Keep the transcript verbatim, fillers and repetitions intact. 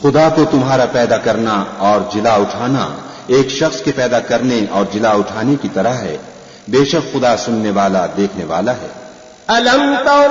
खुदा को तुम्हारा पैदा करना और जिला उठाना एक शख्स के पैदा करने और जिला उठाने की तरह है। बेशक खुदा सुनने वाला देखने वाला है। अलम